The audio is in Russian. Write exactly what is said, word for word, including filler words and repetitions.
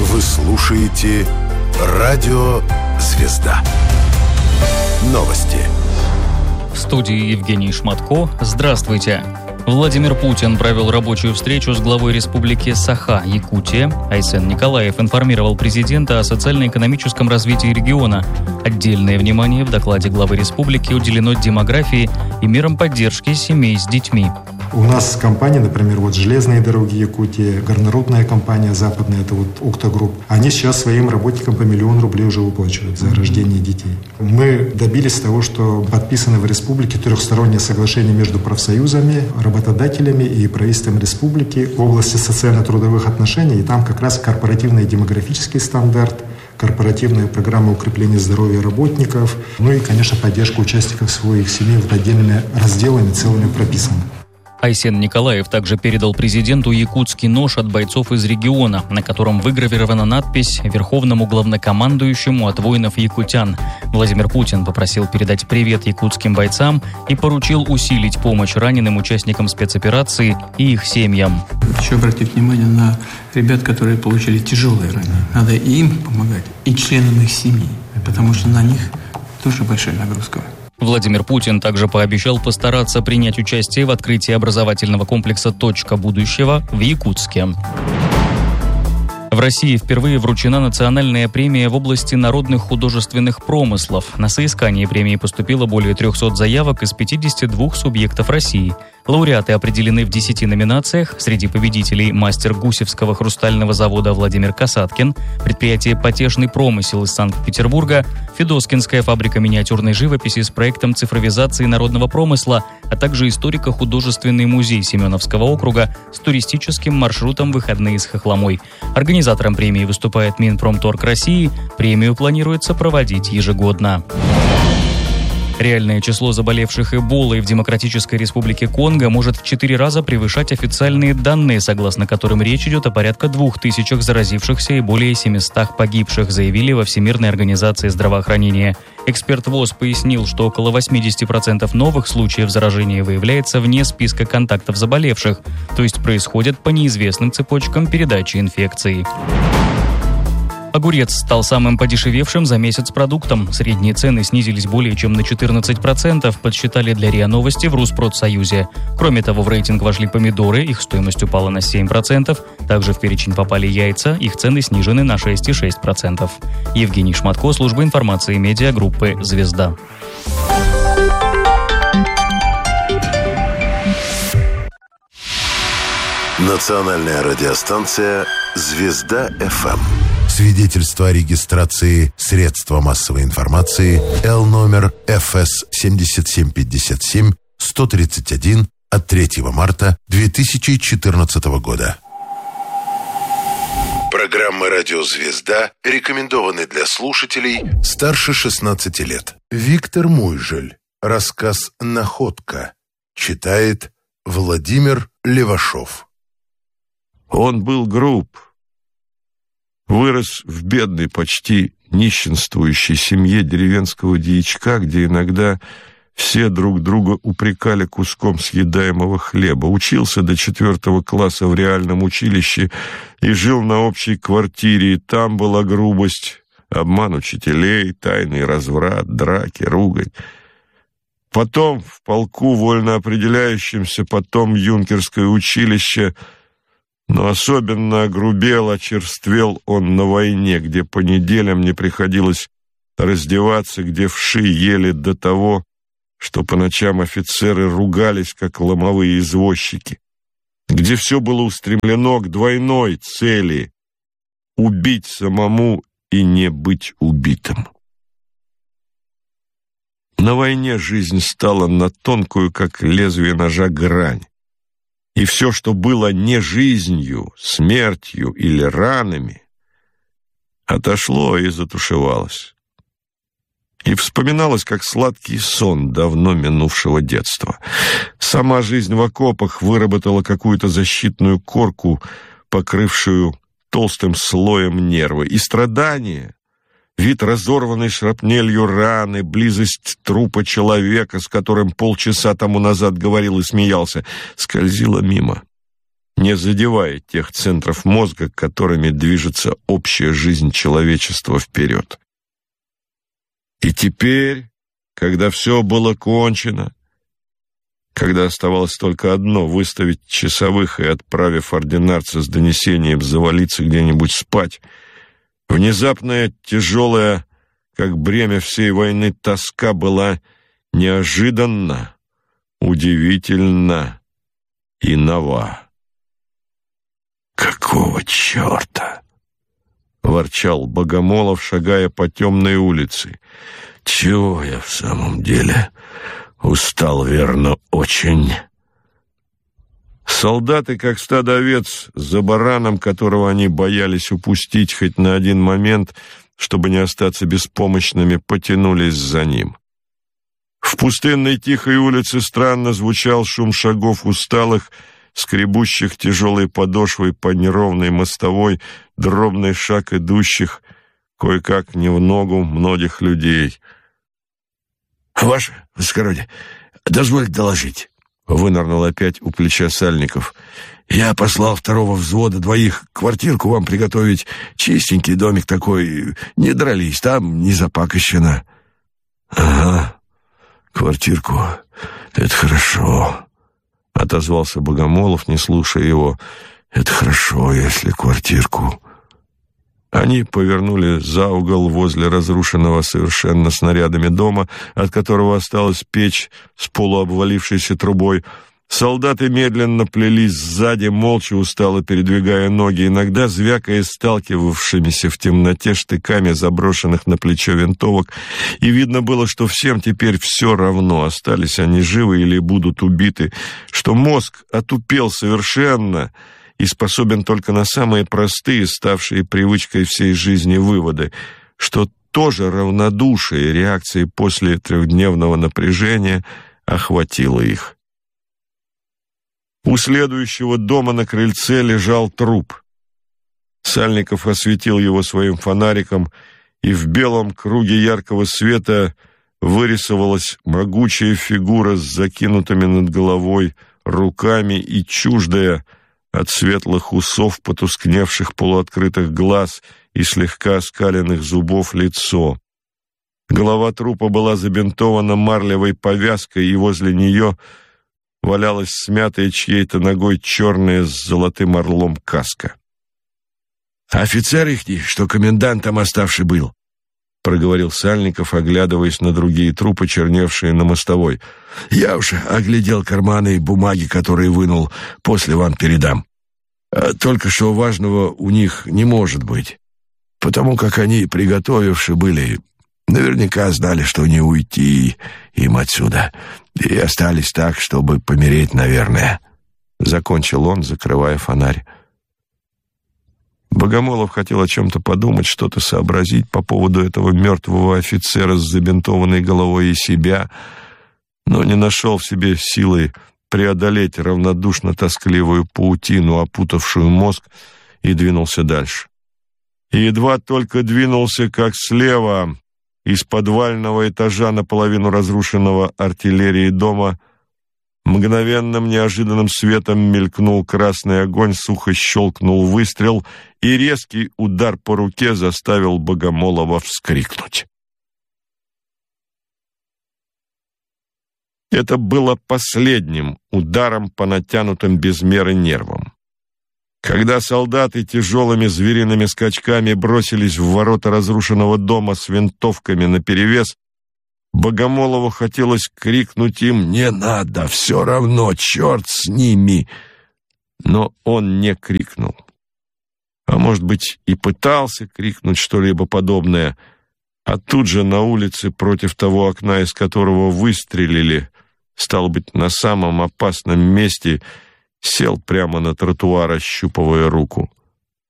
Вы слушаете «Радио Звезда». Новости. В студии Евгений Шматко. Здравствуйте. Владимир Путин провел рабочую встречу с главой республики Саха, Якутия. Айсен Николаев информировал президента о социально-экономическом развитии региона. Отдельное внимание в докладе главы республики уделено демографии и мерам поддержки семей с детьми. У нас компании, например, вот «Железные дороги Якутии», горнорудная компания западная, это вот «Уктагрупп», они сейчас своим работникам по миллион рублей уже выплачивают за рождение детей. Мы добились того, что подписано в республике трехстороннее соглашение между профсоюзами, работодателями и правительством республики в области социально-трудовых отношений, и там как раз корпоративный демографический стандарт, корпоративная программа укрепления здоровья работников, ну и, конечно, поддержка участников своих семей вот отдельными разделами целыми прописаны. Айсен Николаев также передал президенту якутский нож от бойцов из региона, на котором выгравирована надпись «Верховному главнокомандующему от воинов-якутян». Владимир Путин попросил передать привет якутским бойцам и поручил усилить помощь раненым участникам спецоперации и их семьям. Хочу обратить внимание на ребят, которые получили тяжелые ранения. Надо и им помогать, и членам их семьи, потому что на них тоже большая нагрузка. Владимир Путин также пообещал постараться принять участие в открытии образовательного комплекса «Точка будущего» в Якутске. В России впервые вручена национальная премия в области народных художественных промыслов. На соискание премии поступило более трехсот заявок из пятидесяти двух субъектов России. Лауреаты определены в десяти номинациях. Среди победителей мастер Гусевского хрустального завода Владимир Касаткин, предприятие «Потешный промысел» из Санкт-Петербурга, Федоскинская фабрика миниатюрной живописи с проектом цифровизации народного промысла, а также историко-художественный музей Семеновского округа с туристическим маршрутом «Выходные с Хохломой». Организатором премии выступает Минпромторг России. Премию планируется проводить ежегодно. Реальное число заболевших Эболой в Демократической Республике Конго может в четыре раза превышать официальные данные, согласно которым речь идет о порядка двух тысячах заразившихся и более семистах погибших, заявили во Всемирной организации здравоохранения. Эксперт ВОЗ пояснил, что около восемьдесят процентов новых случаев заражения выявляется вне списка контактов заболевших, то есть происходят по неизвестным цепочкам передачи инфекции. Огурец стал самым подешевевшим за месяц продуктом. Средние цены снизились более чем на четырнадцать процентов, подсчитали для РИА Новости в Rusпродсоюзе. Кроме того, в рейтинг вошли помидоры, их стоимость упала на семь процентов. Также в перечень попали яйца, их цены снижены на шесть целых шесть десятых процента. Евгений Шматко, служба информации медиагруппы «Звезда». Национальная радиостанция «Звезда-ФМ». Свидетельство о регистрации средства массовой информации Л номер Ф С семь семь пять семь сто тридцать один от третьего марта две тысячи четырнадцатого года. Программа «Радио Звезда» рекомендованы для слушателей старше шестнадцати лет. Виктор Муйжель. Рассказ «Находка». Читает Владимир Левашов. Он был груб. Вырос в бедной, почти нищенствующей семье деревенского дьячка, где иногда все друг друга упрекали куском съедаемого хлеба. Учился до четвертого класса в реальном училище и жил на общей квартире, и там была грубость, обман учителей, тайный разврат, драки, ругань. Потом в полку вольно определяющемся, потом юнкерское училище. Но особенно огрубел, очерствел он на войне, где по неделям не приходилось раздеваться, где вши ели до того, что по ночам офицеры ругались, как ломовые извозчики, где все было устремлено к двойной цели — убить самому и не быть убитым. На войне жизнь стала на тонкую, как лезвие ножа, грань. И все, что было не жизнью, смертью или ранами, отошло и затушевалось. И вспоминалось, как сладкий сон давно минувшего детства. Сама жизнь в окопах выработала какую-то защитную корку, покрывшую толстым слоем нервы. И страдания, вид разорванной шрапнелью раны, близость трупа человека, с которым полчаса тому назад говорил и смеялся, скользила мимо. не задевая тех центров мозга, которыми движется общая жизнь человечества вперед. И теперь, когда все было кончено, когда оставалось только одно — выставить часовых и, отправив ординарца с донесением, завалиться где-нибудь спать, внезапная, тяжелая, как бремя всей войны, тоска была неожиданна, удивительна и нова. «Какого черта?» — ворчал Богомолов, шагая по темной улице. «Чего я в самом деле устал, верно, очень». Солдаты, как стадо овец, за бараном, которого они боялись упустить хоть на один момент, чтобы не остаться беспомощными, потянулись за ним. В пустынной тихой улице странно звучал шум шагов усталых, скребущих тяжелой подошвой по неровной мостовой, дробный шаг идущих, кое-как не в ногу, многих людей. «Ваше высокородие, дозвольте доложить», — вынырнул опять у плеча Сальников. «Я послал второго взвода двоих квартирку вам приготовить, чистенький домик такой, не дрались, там не запакощено». «Ага, квартирку, это хорошо», — отозвался Богомолов, не слушая его. «Это хорошо, если квартирку». Они повернули за угол возле разрушенного совершенно снарядами дома, от которого осталась печь с полуобвалившейся трубой. Солдаты медленно плелись сзади, молча, устало передвигая ноги, иногда звякая сталкивавшимися в темноте штыками заброшенных на плечо винтовок, и видно было, что всем теперь все равно, остались они живы или будут убиты, что мозг отупел совершенно и способен только на самые простые, ставшие привычкой всей жизни выводы, что тоже равнодушие реакции после трехдневного напряжения охватило их. У следующего дома на крыльце лежал труп. Сальников осветил его своим фонариком, и в белом круге яркого света вырисовалась могучая фигура с закинутыми над головой руками и чуждая от светлых усов, потускневших полуоткрытых глаз и слегка оскаленных зубов лицо. Голова трупа была забинтована марлевой повязкой, и возле нее валялась смятая чьей-то ногой черная с золотым орлом каска. «Офицер ихний, что комендантом оставший был», — проговорил Сальников, оглядываясь на другие трупы, черневшие на мостовой. «Я уж оглядел карманы и бумаги, которые вынул, после вам передам. Только что важного у них не может быть, потому как они, приготовивши были, наверняка знали, что не уйти им отсюда, и остались так, чтобы помереть, наверное», — закончил он, закрывая фонарь. Богомолов хотел о чем-то подумать, что-то сообразить по поводу этого мертвого офицера с забинтованной головой и себя, но не нашел в себе силы преодолеть равнодушно-тоскливую паутину, опутавшую мозг, и двинулся дальше. И едва только двинулся, как слева из подвального этажа наполовину разрушенного артиллерией дома мгновенным неожиданным светом мелькнул красный огонь, сухо щелкнул выстрел, и резкий удар по руке заставил Богомолова вскрикнуть. Это было последним ударом по натянутым без меры нервам. Когда солдаты тяжелыми звериными скачками бросились в ворота разрушенного дома с винтовками наперевес, Богомолову хотелось крикнуть им «Не надо, все равно, черт с ними!» Но он не крикнул. А может быть, и пытался крикнуть что-либо подобное, а тут же на улице против того окна, из которого выстрелили, стало быть, на самом опасном месте, сел прямо на тротуар, ощупывая руку.